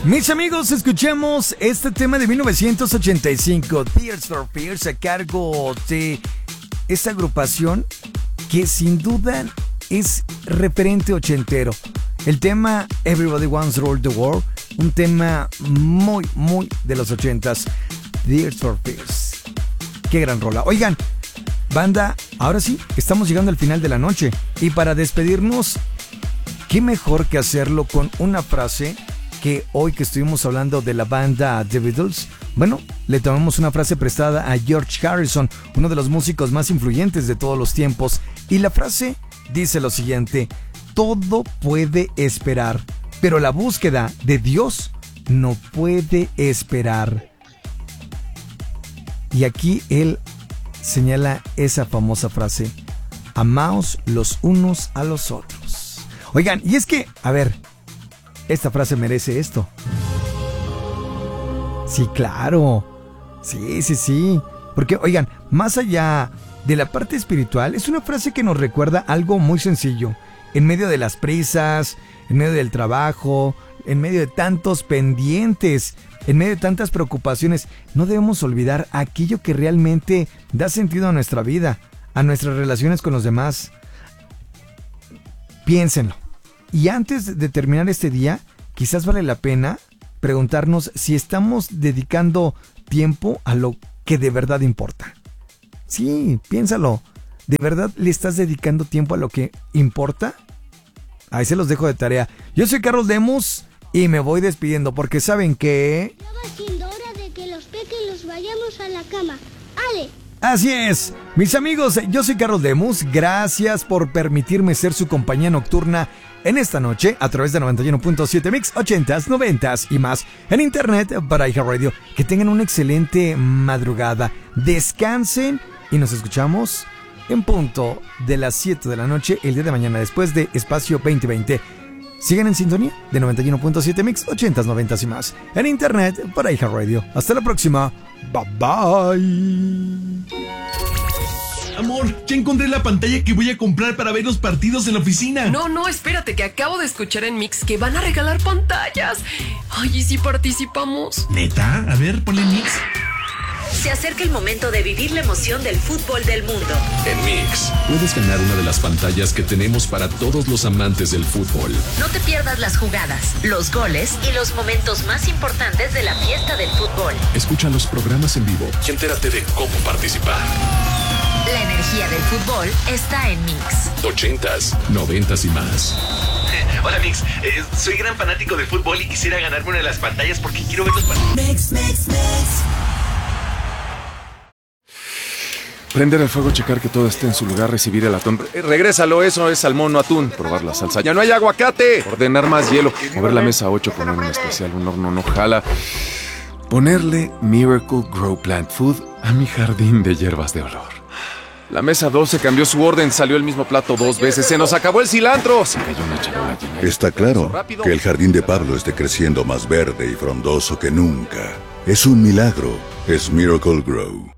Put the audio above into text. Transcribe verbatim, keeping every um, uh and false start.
Mis amigos, escuchemos este tema de mil novecientos ochenta y cinco, Tears for Fears, a cargo de esta agrupación que sin duda es referente ochentero. El tema Everybody Wants to Rule the World, un tema muy, muy de los ochentas. Tears for Fears. Qué gran rola. Oigan, banda, ahora sí, estamos llegando al final de la noche. Y para despedirnos, qué mejor que hacerlo con una frase que hoy que estuvimos hablando de la banda The Beatles, bueno, le tomamos una frase prestada a George Harrison, uno de los músicos más influyentes de todos los tiempos. Y la frase dice lo siguiente: todo puede esperar, pero la búsqueda de Dios no puede esperar. Y aquí él señala esa famosa frase: amaos los unos a los otros. Oigan, y es que, a ver, esta frase merece esto. Sí, claro. Sí, sí, sí. Porque, oigan, más allá de la parte espiritual, es una frase que nos recuerda algo muy sencillo. En medio de las prisas, en medio del trabajo, en medio de tantos pendientes, en medio de tantas preocupaciones, no debemos olvidar aquello que realmente da sentido a nuestra vida, a nuestras relaciones con los demás. Piénsenlo. Y antes de terminar este día, quizás vale la pena preguntarnos si estamos dedicando tiempo a lo que de verdad importa. Sí, piénsalo. ¿De verdad le estás dedicando tiempo a lo que importa? Ahí se los dejo de tarea. Yo soy Carlos Lemus y me voy despidiendo porque ¿saben qué? Ya va siendo hora de que los pequeños vayamos a la cama. ¡Ale! Así es, mis amigos, yo soy Carlos Lemus, gracias por permitirme ser su compañía nocturna en esta noche a través de noventa y uno punto siete Mix, ochentas, noventas y más en internet para iHeartRadio. Que tengan una excelente madrugada, descansen y nos escuchamos en punto de las siete de la noche el día de mañana después de Espacio veinte veinte. Sigan en sintonía de noventa y uno punto siete Mix, ochentas, noventas y más en internet para iHeartRadio. Hasta la próxima. Bye bye. Amor, ya encontré la pantalla que voy a comprar para ver los partidos en la oficina. No, no, espérate, que acabo de escuchar en Mix que van a regalar pantallas. Ay, ¿y si participamos? ¿Neta? A ver, ponle Mix. Se acerca el momento de vivir la emoción del fútbol del mundo. En Mix, puedes ganar una de las pantallas que tenemos para todos los amantes del fútbol. No te pierdas las jugadas, los goles y los momentos más importantes de la fiesta del fútbol. Escucha los programas en vivo y entérate de cómo participar. La energía del fútbol está en Mix. Ochentas, noventas y más. Hola Mix, eh, soy gran fanático del fútbol y quisiera ganarme una de las pantallas porque quiero ver los partidos. Mix, mix, mix. Prender el fuego, checar que todo esté en su lugar, recibir el atún. Eh, regrésalo, eso es salmón, no atún. Probar la salsa. ¡Ya no hay aguacate! Ordenar más hielo. Mover la mesa ocho, poner un especial, un horno no jala. Ponerle Miracle Grow Plant Food a mi jardín de hierbas de olor. La mesa doce cambió su orden, salió el mismo plato dos veces. ¡Se nos acabó el cilantro! Se cayó una charola llena. Está claro que el jardín de Pablo esté creciendo más verde y frondoso que nunca. Es un milagro. Es Miracle Grow.